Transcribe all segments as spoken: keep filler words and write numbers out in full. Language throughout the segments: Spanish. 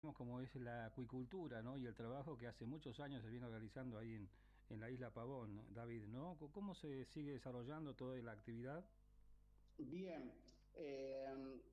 Como es la acuicultura, ¿no? Y el trabajo que hace muchos años se viene realizando ahí en, en la isla Pavón, ¿no? David, ¿no? ¿Cómo se sigue desarrollando toda la actividad? Bien, eh,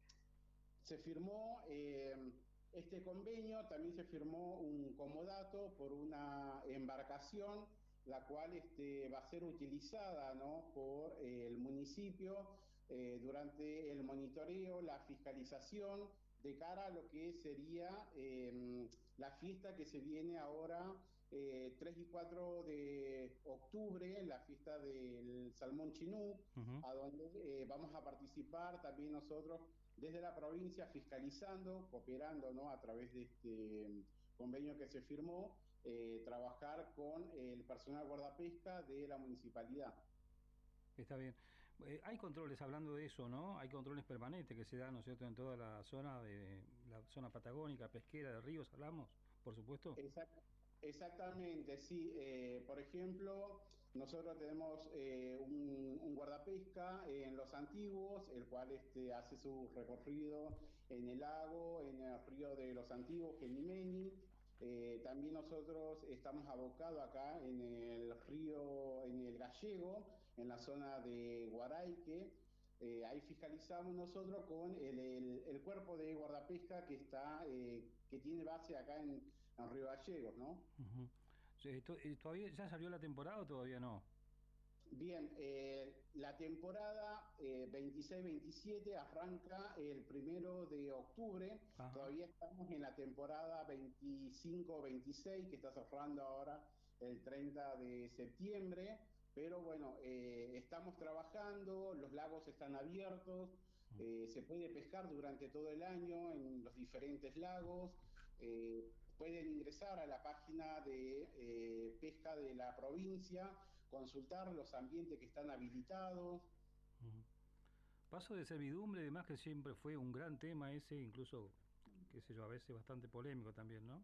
se firmó eh, este convenio, también se firmó un comodato por una embarcación, la cual este, va a ser utilizada, ¿no? por eh, el municipio eh, durante el monitoreo, la fiscalización de cara a lo que sería eh, la fiesta que se viene ahora eh, tres y cuatro de octubre, la fiesta del Salmón Chinú, Ujú. a donde eh, vamos a participar también nosotros desde la provincia, fiscalizando, cooperando, ¿no? A través de este convenio que se firmó, eh, trabajar con el personal guardapesca de la municipalidad. Está bien. Eh, hay controles, hablando de eso, ¿no? Hay controles permanentes que se dan, ¿no es cierto?, en toda la zona de la zona patagónica, pesquera, de ríos, hablamos, por supuesto. Exact- Exactamente, sí. Eh, por ejemplo, nosotros tenemos eh, un, un guardapesca en Los Antiguos, el cual este, hace su recorrido en el lago, en el río de Los Antiguos, Genimeni. Eh, también nosotros estamos abocados acá en el río, en el Gallego, en la zona de Guaraique. Eh, ahí fiscalizamos nosotros con el, el- el cuerpo de guardapesca que está, eh, que tiene base acá en, en Río Gallegos, ¿no? Ujú. Sí, to- eh, ¿Todavía ya salió la temporada o todavía no? Bien, eh, la temporada eh, veintiséis veintisiete arranca el primero de octubre. Ajá. Todavía estamos en la temporada veinticinco veintiséis, que está cerrando ahora el treinta de septiembre. Pero bueno, eh, estamos trabajando, los lagos están abiertos, eh, se puede pescar durante todo el año en los diferentes lagos. eh, Pueden ingresar a la página de eh, pesca de la provincia, consultar los ambientes que están habilitados. Ujú. Paso de servidumbre, además que siempre fue un gran tema ese, incluso, qué sé yo, a veces bastante polémico también, ¿no?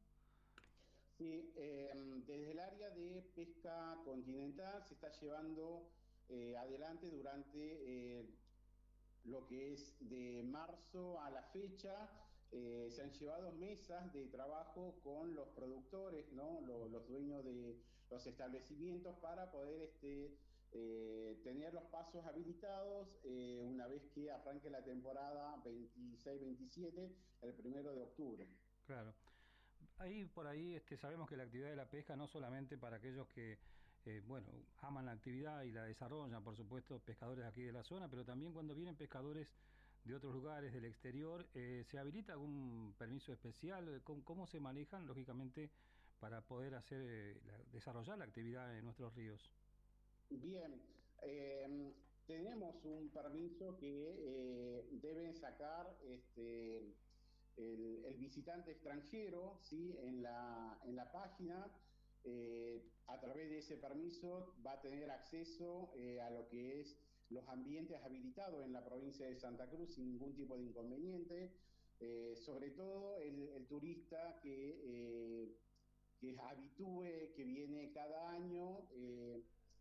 Sí, eh, desde el área de pesca continental se está llevando eh, adelante durante eh, lo que es de marzo a la fecha. Eh, se han llevado mesas de trabajo con los productores, ¿no? Los, los dueños de los establecimientos para poder este, eh, tener los pasos habilitados eh, una vez que arranque la temporada veintiséis veintisiete, el primero de octubre. Claro. Ahí por ahí este, sabemos que la actividad de la pesca no solamente para aquellos que eh, bueno, aman la actividad y la desarrollan, por supuesto, pescadores aquí de la zona, pero también cuando vienen pescadores de otros lugares del exterior, eh, ¿se habilita algún permiso especial? ¿Cómo, cómo se manejan, lógicamente, para poder hacer eh, la- desarrollar la actividad en nuestros ríos? Bien, eh, tenemos un permiso que eh, deben sacar este, el, el visitante extranjero, ¿sí? En la, en la página. Eh, a través de ese permiso va a tener acceso eh, a lo que es los ambientes habilitados en la provincia de Santa Cruz sin ningún tipo de inconveniente. Eh, sobre todo el, el turista que, eh, que habitúe, que viene cada año. Eh,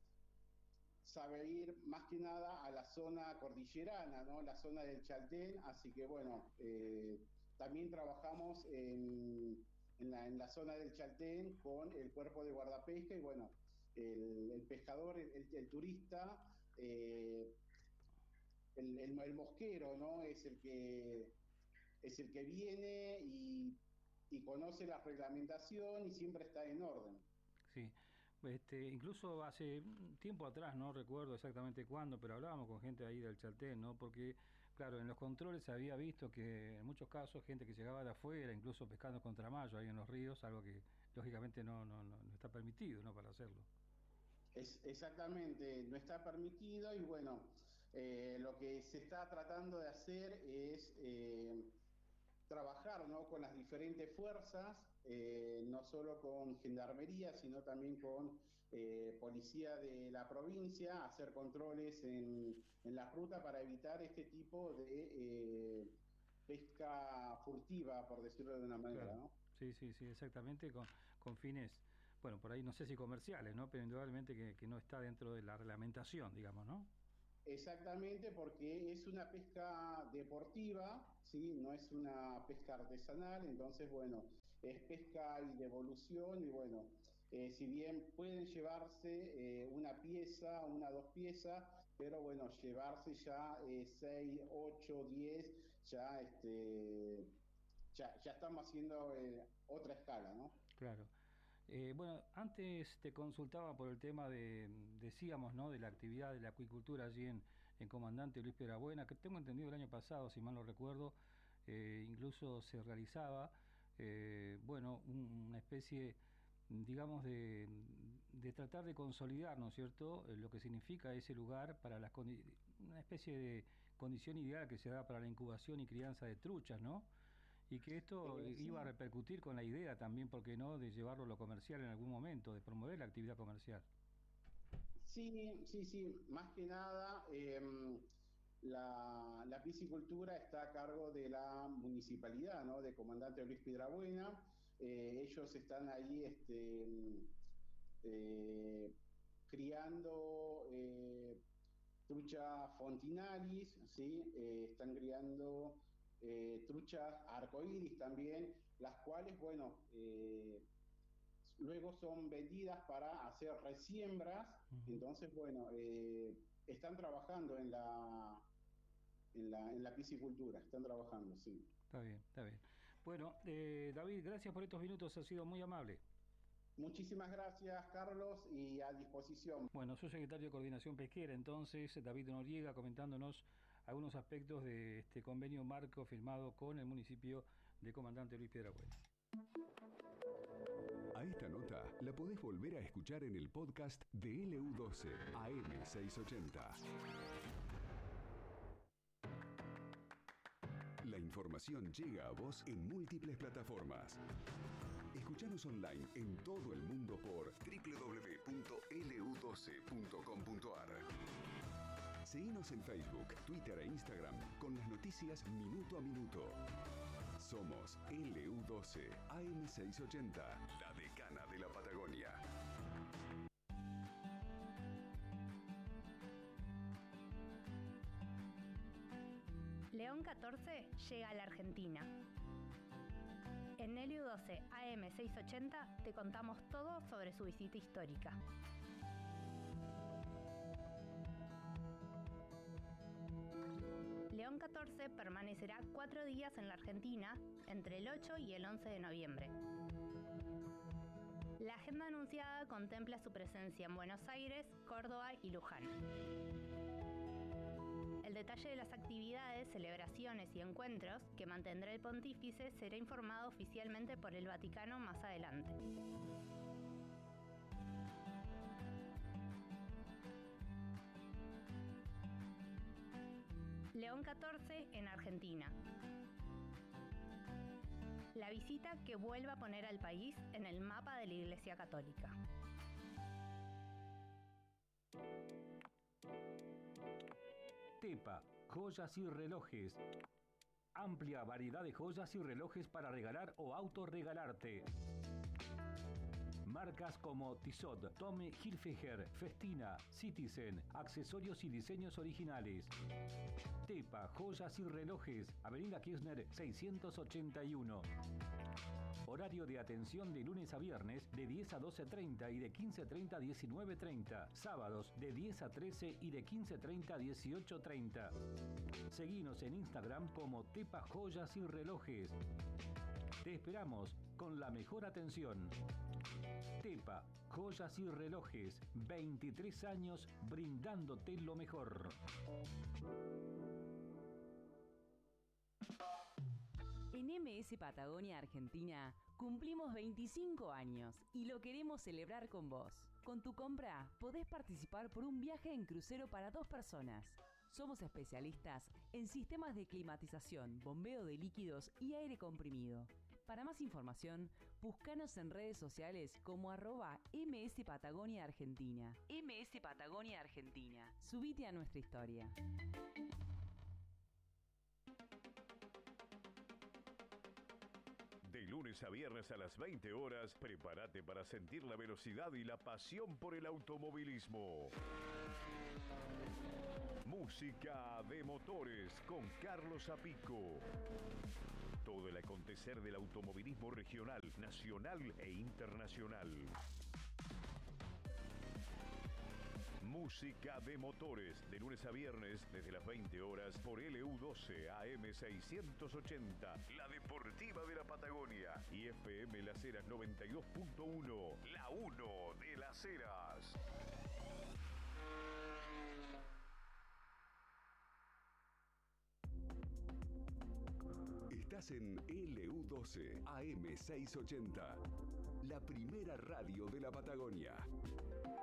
sabe ir más que nada a la zona cordillerana, ¿no? La zona del Chaltén, así que bueno, eh, también trabajamos en, en, la, en, la, zona del Chaltén con el cuerpo de guardapesca y bueno, el, el pescador, el, el turista, eh, el, el, el, mosquero, ¿no? Es el que, es el que viene y, y conoce la reglamentación y siempre está en orden. Sí, este, incluso hace un tiempo atrás, no recuerdo exactamente cuándo, pero hablábamos con gente ahí del Chaltén, ¿no? Porque, claro, en los controles se había visto que en muchos casos gente que llegaba de afuera, incluso pescando contramayo ahí en los ríos, algo que lógicamente no, no, no, no está permitido, ¿no? Para hacerlo. Es exactamente, no está permitido y bueno, eh, lo que se está tratando de hacer es eh, trabajar, ¿no? Con las diferentes fuerzas, eh, no solo con gendarmería, sino también con eh, policía de la provincia, hacer controles en, en la ruta para evitar este tipo de eh, pesca furtiva, por decirlo de una manera, Claro, ¿no? sí, sí, sí, exactamente, con, con fines, bueno, por ahí no sé si comerciales, ¿no? Pero indudablemente que, que no está dentro de la reglamentación, digamos, ¿no? Exactamente, porque es una pesca deportiva, ¿sí? No es una pesca artesanal, entonces, bueno, es pesca y devolución y bueno, eh, si bien pueden llevarse eh, una pieza, una dos piezas, pero bueno, llevarse ya eh, seis, ocho, diez, ya, este, ya, ya estamos haciendo eh, otra escala, ¿no? Claro. Eh, bueno, antes te consultaba por el tema de, decíamos, ¿no? De la actividad de la acuicultura allí en, en Comandante Luis Piedrabuena, que tengo entendido el año pasado, si mal no recuerdo, eh, incluso se realizaba, eh, bueno, un- una especie, digamos, de, de tratar de consolidar, ¿no es cierto?, Eh, lo que significa ese lugar para las condi- una especie de condición ideal que se da para la incubación y crianza de truchas, ¿no? Y que esto Eh, iba a sí, repercutir con la idea también, ¿por qué no?, de llevarlo a lo comercial en algún momento, de promover la actividad comercial. sí, sí, sí, más que nada, em, la, la piscicultura está a cargo de la municipalidad, ¿no? De Comandante Luis Piedrabuena. Eh, ellos están ahí este, eh, criando eh, trucha fontinalis, ¿sí? Eh, están criando eh, truchas arcoíris también, las cuales, bueno, eh, luego son vendidas para hacer resiembras, Ujú. entonces, bueno, eh, están trabajando en la, en la, en la piscicultura, están trabajando, sí. Está bien, está bien. Bueno, eh, David, gracias por estos minutos, ha sido muy amable. Muchísimas gracias, Carlos, y a disposición. Bueno, soy secretario de Coordinación Pesquera, entonces, David Noriega, comentándonos algunos aspectos de este convenio marco firmado con el municipio de Comandante Luis Piedrabuena. A esta nota la podés volver a escuchar en el podcast de L U doce A M seiscientos ochenta. La información llega a vos en múltiples plataformas. Escuchanos online en todo el mundo por doble u doble u doble u punto L U doce punto com punto A R. Seguinos en Facebook, Twitter e Instagram con las noticias minuto a minuto. Somos L U doce A M seiscientos ochenta, la decana de la Patagonia. León catorce llega a la Argentina. En L U doce A M seiscientos ochenta te contamos todo sobre su visita histórica. León catorce permanecerá cuatro días en la Argentina entre el ocho y el once de noviembre. La agenda anunciada contempla su presencia en Buenos Aires, Córdoba y Luján. El detalle de las actividades, celebraciones y encuentros que mantendrá el pontífice será informado oficialmente por el Vaticano más adelante. León catorce en Argentina. La visita que vuelve a poner al país en el mapa de la Iglesia Católica. Tepa, joyas y relojes. Amplia variedad de joyas y relojes para regalar o autorregalarte. Marcas como Tissot, Tommy Hilfiger, Festina, Citizen, accesorios y diseños originales. Tepa, joyas y relojes, Avenida Kirchner seiscientos ochenta y uno. Horario de atención de lunes a viernes de diez a doce treinta y de quince treinta a diecinueve treinta. Sábados de diez a trece y de quince treinta a dieciocho treinta. Seguinos en Instagram como Tepa Joyas y Relojes. Te esperamos con la mejor atención. Tepa, joyas y relojes, veintitrés años brindándote lo mejor. En M S Patagonia Argentina cumplimos veinticinco años y lo queremos celebrar con vos. Con tu compra podés participar por un viaje en crucero para dos personas. Somos especialistas en sistemas de climatización, bombeo de líquidos y aire comprimido. Para más información, búscanos en redes sociales como arroba M S Patagonia Argentina. M S Patagonia Argentina. Subite a nuestra historia. De lunes a viernes a las veinte horas, prepárate para sentir la velocidad y la pasión por el automovilismo. Música de motores con Carlos Apico. Todo el acontecer del automovilismo regional, nacional e internacional. Música de motores, de lunes a viernes desde las veinte horas por L U doce A M seiscientos ochenta, la deportiva de la Patagonia, y F M Las Heras noventa y dos punto uno, la uno de Las Heras. Estás en L U doce A M seiscientos ochenta, la primera radio de la Patagonia.